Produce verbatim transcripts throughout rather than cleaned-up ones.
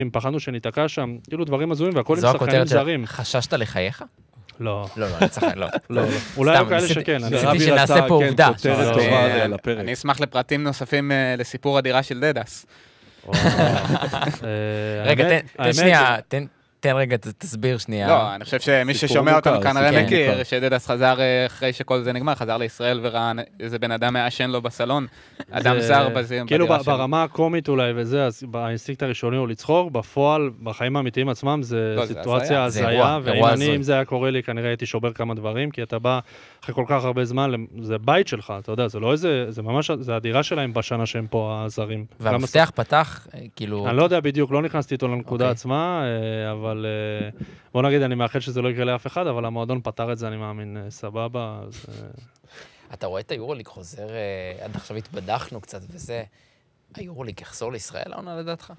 פחדנו שניתקע שם, כאילו דברים הזויים, והכל עם שחקנים זרים. חששת לחייך? לא. לא, לא, אני צחק, לא. לא, לא. אולי היו כאלה שכן. ניסיתי שנעשה פה עובדה. אני אשמח לפרטים נוספים לסיפור הדירה של דדס. רגע, תן שנייה, תן... תן רגע, תסביר שנייה. לא, אני חושב שמי ששומע אותנו כנראה מכיר, שדדס חזר אחרי שכל זה נגמר, חזר לישראל וראה איזה בן אדם מעשן לו בסלון, אדם זר בדירה כאילו ברמה הקומית אולי וזה, אז האינסטינקט הראשוני הוא לצחוק, בפועל, בחיים האמיתיים עצמם, זה סיטואציה הזיה, ואם זה היה קורה לי, כנראה הייתי שובר כמה דברים, כי אתה בא אחרי כל כך הרבה זמן, זה בית שלך, אתה יודע, זה לא איזה, זה ממש, זה הדירה שלהם בשנה שהם פה הזרים. והמפתח פתח, כאילו... אני לא יודע בדיוק, לא נכנסתי איתו לנקודה עצמה, אבל בוא נגיד, אני מאחל שזה לא יקרה לאף אחד, אבל המועדון פתר את זה, אני מאמין, סבבה. אתה רואה את היורוליג חוזר, עד עכשיו התבדחנו קצת וזה, היורוליג יחזור לישראל, העונה לדעתך?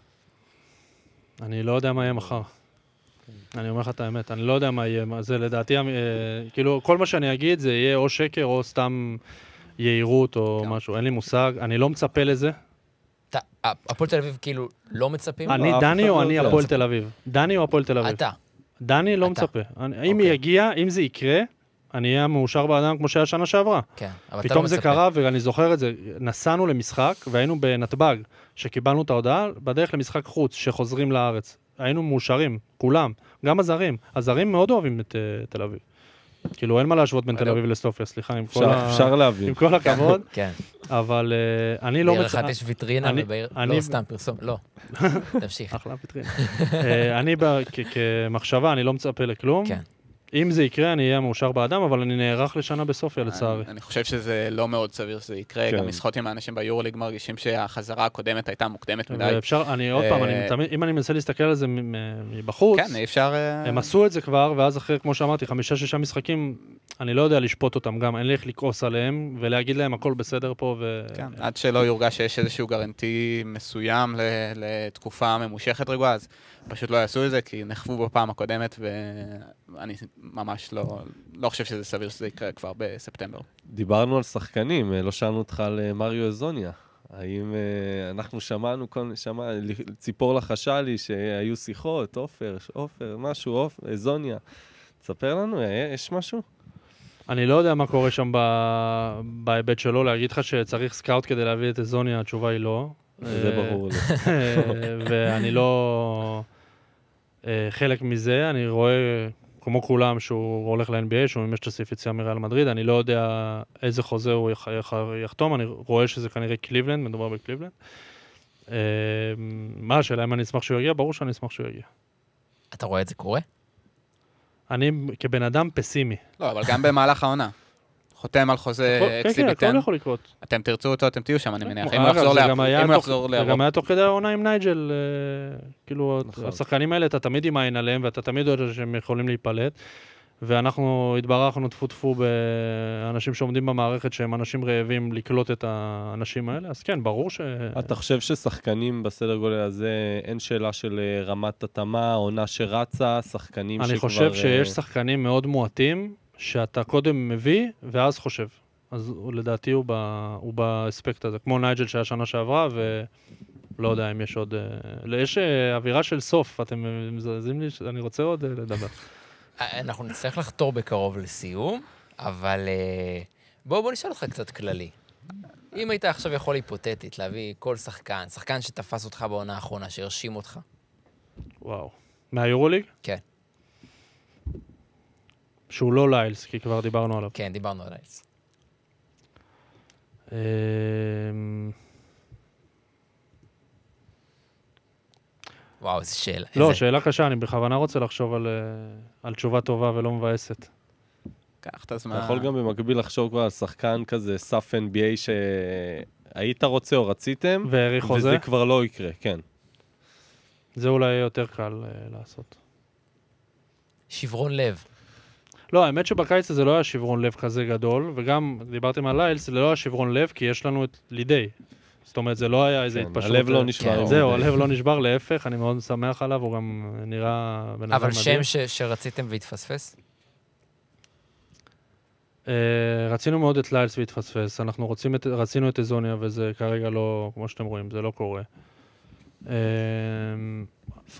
אני לא יודע מה יהיה מחר. אני אומר לך את האמת, אני לא יודע מה יהיה, זה לדעתי, כאילו, כל מה שאני אגיד זה יהיה או שקר או סתם יהירות או משהו, אין לי מושג, אני לא מצפה לזה. הפועל תל אביב כאילו לא מצפים? אני דני או אני הפועל תל אביב? דני או הפועל תל אביב? אתה. דני לא מצפה. אם יגיע, אם זה יקרה, אני אהיה מאושר באדם כמו שהיה שנה שעברה. כן, אבל אתה לא פתאום מצפה. זה קרה, ואני זוכר את זה, נסענו למשחק, והיינו בנתב"ג, שקיבלנו את ההודעה, בדרך למשחק חוץ, שחוזרים לארץ. היינו מאושרים, כולם, גם הזרים. הזרים מאוד אוהבים את תל אביב. כאילו, אין מה להשוות בין תל אביב לסופיה, סליחה, אפשר להבין. עם כל הכבוד. כן. אבל אני לא... בעיר אחת יש ויטרינה, ובעיר... לא סתם פרסום, לא. תמשיך. אחלה ויטרינה. אני, כמחשבה, אני לא מצפה לכלום. כן. אם זה יקרה, אני אהיה מאושר באדם, אבל אני נערך לשנה בסופיה, לצערי. אני חושב שזה לא מאוד סביר שזה יקרה. גם משחקות עם האנשים ביורוליג מרגישים שהחזרה הקודמת הייתה מוקדמת מדי. ואפשר, אני עוד פעם, אם אני מנסה להסתכל על זה מבחוץ, כן, אפשר... הם עשו את זה כבר, ואז אחרי, כמו שאמרתי, חמישה, שישה משחקים, אני לא יודע לשפוט אותם גם, אין לי איך לקרוס עליהם, ולהגיד להם הכל בסדר פה, ו... כן, עד שלא יורגש שיש איזשהו גרנטי מסוים לתקופה ממושכת רגועה, אז פשוט לא יעשו את זה, כי נחפו בפעם הקודמת, ואני ממש לא, לא חושב שזה סביר שזה יקרה כבר בספטמבר. דיברנו על שחקנים, לא שאלנו אותך על מריו אזוניה. האם אנחנו שמענו, שמע, ציפור לחשה לי שהיו שיחות, אופר, אופר, משהו, אזוניה. תספר לנו, יש משהו? אני לא יודע מה קורה שם בהיבט שלו, להגיד לך שצריך סקאוט כדי להביא את אזוניה, התשובה היא לא. זה ברור לי. ואני לא חלק מזה, אני רואה כמו כולם שהוא הולך ל-אן בי איי, שהוא ממש תוסיף יציאה מריאל מדריד, אני לא יודע איזה חוזה הוא יחתום, אני רואה שזה כנראה קליבלנד, מדובר בקליבלנד. מה השאלה, אם אני אשמח שהוא יגיע? ברור שאני אשמח שהוא יגיע. אתה רואה את זה קורה? אני כבן אדם פסימי. לא, אבל גם במהלך העונה. חותם על חוזה אצלי ביטן. כן, כן, הכל יכול לקרות. אתם תרצו אותו, אתם תהיו שם, אני מניח. אם הוא יחזור לאירופה. זה גם היה תוך כדי העונה עם נייג'ל, כאילו, השחקנים האלה, אתה תמיד עם העין עליהם, ואתה תמיד יודע שהם יכולים להיפלט, ואנחנו התברכנו תפו-תפו באנשים שעומדים במערכת, שהם אנשים רעבים לקלוט את האנשים האלה, אז כן, ברור ש... אתה חושב ששחקנים בסדר גודל הזה, אין שאלה של רמת התאמה, עונה שרצה, שחקנים שכבר... אני חושב שיש שחקנים מאוד מועטים, שאתה קודם מביא, ואז חושב. אז לדעתי הוא, ב, הוא באספקט הזה, כמו נייג'ל שהיה שנה שעברה, ולא יודע אם יש עוד... יש אווירה של סוף, אתם מזעזים לי, אני רוצה עוד לדבר. אנחנו נצטרך לחתור בקרוב לסיום, אבל בואו בוא נשאל אותך קצת כללי. אם היית עכשיו יכול היפותטית להביא כל שחקן, שחקן שתפס אותך בעונה האחרונה, שהרשים אותך. וואו. מהיורוליג? כן. שהוא לא ליילס, כי כבר דיברנו עליו. כן, דיברנו על ליילס. וואו, איזה שאלה. לא, שאלה קשה, אני בכוונה רוצה לחשוב על תשובה טובה ולא מבאסת. קח את הזמן. אתה יכול גם במקביל לחשוב כבר על שחקן כזה, סף אן בי איי שהיית רוצה או רציתם, וזה כבר לא יקרה, כן. זה אולי יותר קל לעשות. שברון לב. לא, האמת שבקיץ הזה לא היה שברון לב כזה גדול, וגם דיברתם על ליילס, זה לא היה שברון לב, כי יש לנו את לידי. זאת אומרת, זה לא היה איזה התפשרות. הלב לא נשבר. זהו, הלב לא נשבר, להפך, אני מאוד שמח עליו, הוא גם נראה בן אדם מדהים. אבל שם שרציתם והתפספס? רצינו מאוד את ליילס והתפספס, אנחנו רצינו את אזוניה, וזה כרגע לא, כמו שאתם רואים, זה לא קורה.